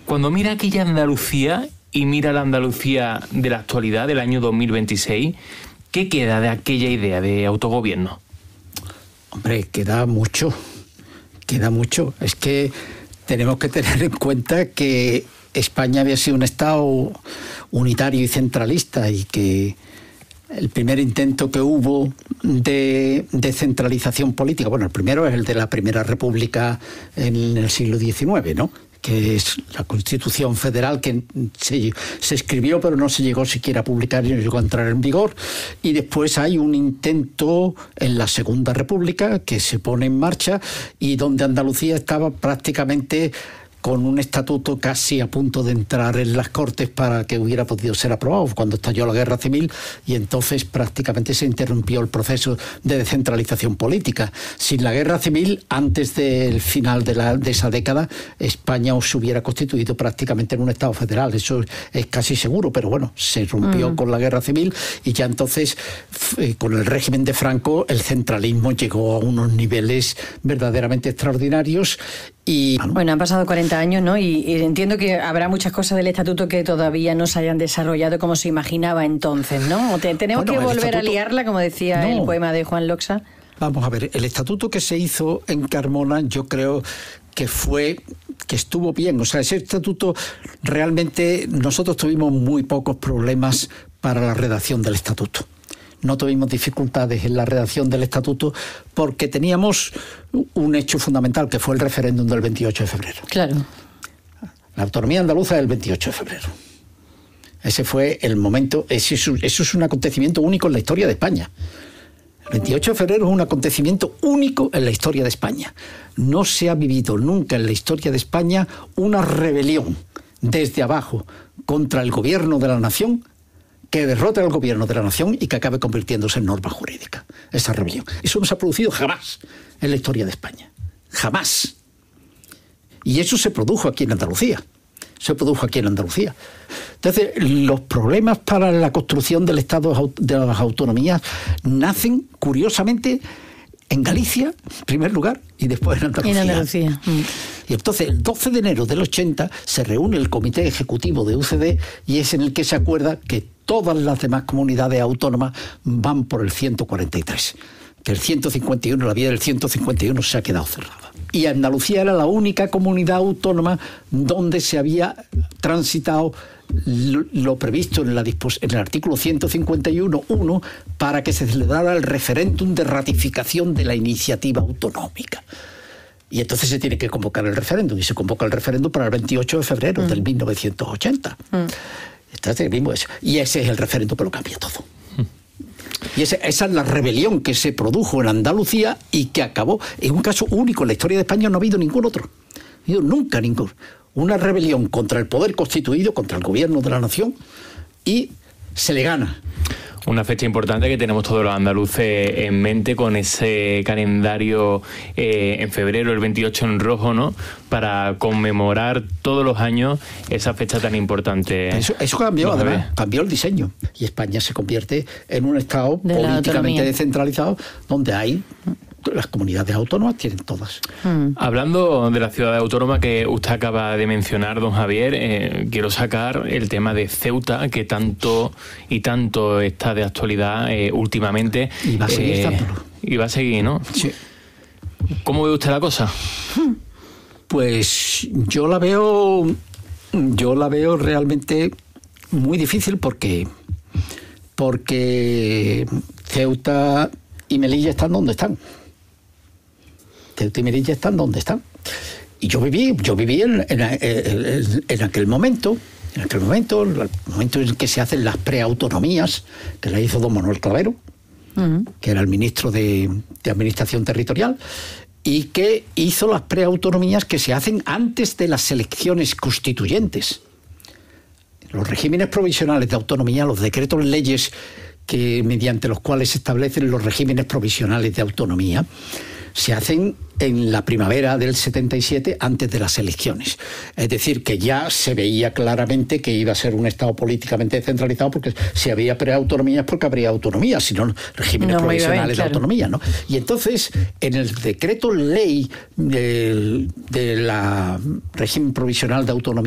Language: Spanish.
Cuando mira aquella Andalucía y mira la Andalucía de la actualidad, del año 2026, ¿qué queda de aquella idea de autogobierno? Hombre, queda mucho. Es que tenemos que tener en cuenta que España había sido un Estado unitario y centralista, y que el primer intento que hubo de centralización política, bueno, el primero es el de la Primera República en el siglo XIX, ¿no?, que es la Constitución Federal, que se escribió pero no se llegó siquiera a publicar y no llegó a entrar en vigor. Y después hay un intento en la Segunda República que se pone en marcha, y donde Andalucía estaba prácticamente con un estatuto casi a punto de entrar en las Cortes para que hubiera podido ser aprobado, cuando estalló la Guerra Civil, y entonces prácticamente se interrumpió el proceso de descentralización política. Sin la Guerra Civil, antes del final de esa década, España se hubiera constituido prácticamente en un Estado federal, eso es casi seguro, pero bueno, se rompió con la Guerra Civil, y ya entonces, con el régimen de Franco, el centralismo llegó a unos niveles verdaderamente extraordinarios. Y bueno, han pasado 40 años, ¿no? Y entiendo que habrá muchas cosas del estatuto que todavía no se hayan desarrollado como se imaginaba entonces, ¿no? Tenemos que volver a liarla, como decía el poema de Juan Loxa. Vamos a ver, el estatuto que se hizo en Carmona, yo creo que estuvo bien. O sea, ese estatuto, realmente nosotros tuvimos muy pocos problemas para la redacción del estatuto. No tuvimos dificultades en la redacción del estatuto porque teníamos un hecho fundamental, que fue el referéndum del 28 de febrero. Claro. La autonomía andaluza del 28 de febrero. Ese fue el momento, eso es un acontecimiento único en la historia de España. El 28 de febrero es un acontecimiento único en la historia de España. No se ha vivido nunca en la historia de España una rebelión desde abajo contra el gobierno de la nación, que derrote al gobierno de la nación y que acabe convirtiéndose en norma jurídica. Esa rebelión. Eso no se ha producido jamás en la historia de España. Jamás. Y eso se produjo aquí en Andalucía. Entonces, los problemas para la construcción del Estado de las autonomías nacen, curiosamente, en Galicia, en primer lugar, y después en Andalucía. Y entonces, el 12 de enero del 80, se reúne el Comité Ejecutivo de UCD, y es en el que se acuerda que todas las demás comunidades autónomas van por el 143. Que el 151, la vía del 151 se ha quedado cerrada. Y Andalucía era la única comunidad autónoma donde se había transitado lo previsto en el artículo 151.1 para que se celebrara el referéndum de ratificación de la iniciativa autonómica. Y entonces se tiene que convocar el referéndum, y se convoca el referéndum para el 28 de febrero del 1980. Entonces, y ese es el referéndum que lo cambia todo. Y esa es la rebelión que se produjo en Andalucía y que acabó en un caso único en la historia de España. No ha habido ningún otro. No ha habido nunca ningún. Una rebelión contra el poder constituido, contra el gobierno de la nación, y se le gana. Una fecha importante que tenemos todos los andaluces en mente, con ese calendario en febrero, el 28 en rojo, ¿no?, para conmemorar todos los años esa fecha tan importante. Eso cambió, además, cambió el diseño. Y España se convierte en un Estado políticamente descentralizado, donde hay... Las comunidades autónomas tienen todas. Hablando de la ciudad autónoma que usted acaba de mencionar, don Javier, quiero sacar el tema de Ceuta, que tanto y tanto está de actualidad últimamente. Y va a seguir estándolo. Y va a seguir, ¿no? Sí. ¿Cómo ve usted la cosa? Pues yo la veo realmente muy difícil porque Ceuta y Melilla están donde están. Ceuta y Melilla están donde están. Y yo viví en aquel momento, el momento en el que se hacen las preautonomías, que la hizo don Manuel Clavero, que era el ministro de Administración Territorial, y que hizo las preautonomías que se hacen antes de las elecciones constituyentes. Los regímenes provisionales de autonomía, los decretos leyes mediante los cuales se establecen los regímenes provisionales de autonomía, se hacen en la primavera del 77, antes de las elecciones. Es decir, que ya se veía claramente que iba a ser un Estado políticamente descentralizado, porque si había preautonomías, porque habría autonomía, si no regímenes provisionales de autonomía, ¿no? Y entonces, en el decreto ley del régimen provisional de autonomía,